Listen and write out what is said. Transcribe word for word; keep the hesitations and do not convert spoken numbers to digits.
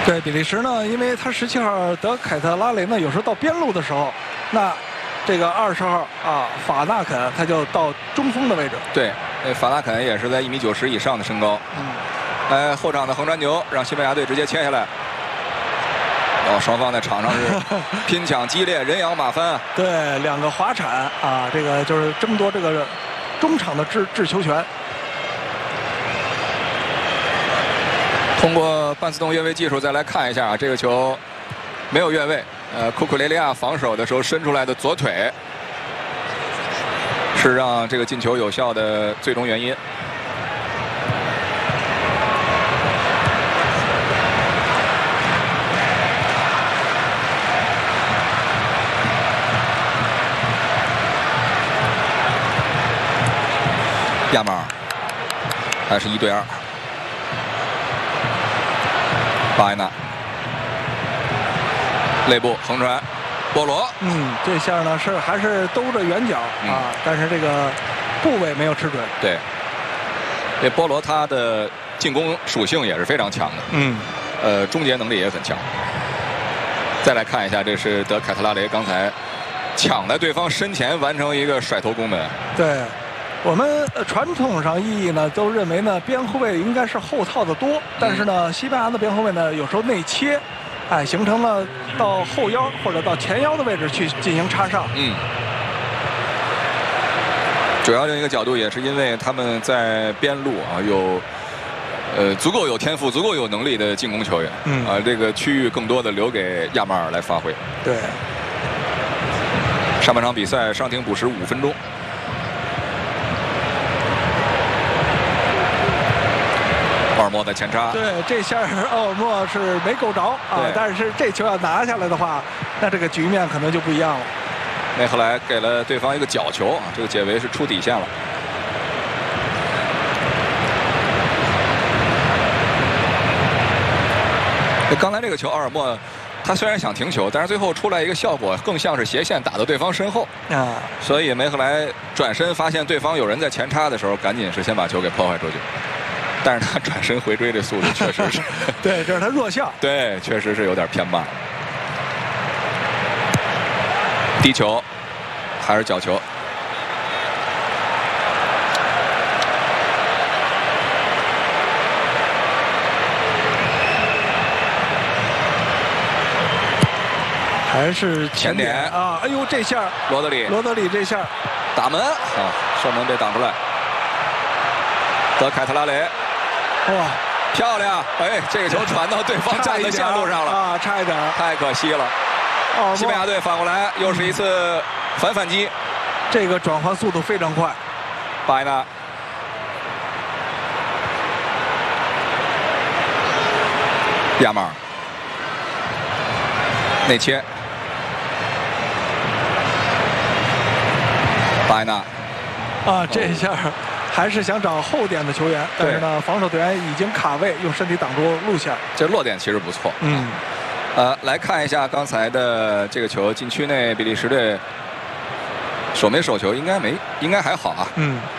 对比利时呢，因为他十七号德凯特拉雷呢，有时候到边路的时候，那这个二十号啊法纳肯他就到中锋的位置。 对，那法纳肯也是在一米九十以上的身高。嗯。哎，后场的横传球让西班牙队直接切下来。哦，双方在场上是拼抢激烈，人仰马翻。 对，两个滑铲啊，这个就是争夺这个中场的制制球权。 通过半自动越位技术再来看一下啊，这个球没有越位。呃，库库雷利亚防守的时候伸出来的左腿，是让这个进球有效的最终原因。亚马尔还是一对二，巴埃纳内部横传，波罗， 嗯，这下呢是还是兜着圆角、嗯、啊，但是这个部位没有吃准。 对，这波罗他的进攻属性也是非常强的， 嗯， 呃，终结能力也很强。再来看一下，这是德凯特拉雷刚才抢在对方身前完成一个甩头攻门。 对。我们传统上意义呢，都认为呢，边后卫应该是后套的多，但是呢，西班牙的边后卫呢，有时候内切，哎，形成了到后腰或者到前腰的位置去进行插上。 嗯。主要另一个角度也是因为他们在边路啊有，呃，足够有天赋、足够有能力的进攻球员。嗯。啊，这个区域更多的留给亚马尔来发挥。 对。 上半场比赛伤停补时五分钟。奥尔莫的前插， 对，这下奥尔莫是没够着啊，但是这球要拿下来的话，那这个局面可能就不一样了。 梅赫莱给了对方一个角球啊，这个解围是出底线了。刚才这个球，奥尔莫他虽然想停球，但是最后出来一个效果更像是斜线打到对方身后啊，所以梅赫莱转身发现对方有人在前插的时候，赶紧是先把球给破坏出去。但是他转身回追的速度确实是， 对，这是他弱项。 对，确实是有点偏慢。低球，还是角球？ 还是前点啊！哎呦，这下罗德里， 罗德里这下打门啊，射门被挡出来。德凯特拉雷。 哇， 漂亮！哎，这个球传到对方站的线路上了啊，差一点， 太可惜了。哦，西班牙队反过来又是一次反反击， 这个转换速度非常快。 巴埃纳，亚马尔，内切，巴埃纳， 啊，这一下。还是想找后点的球员，但是呢，防守队员已经卡位，用身体挡住路线。 这落点其实不错。嗯，呃，来看一下刚才的这个球，禁区内比利时队守没守球应该没，应该还好啊。嗯。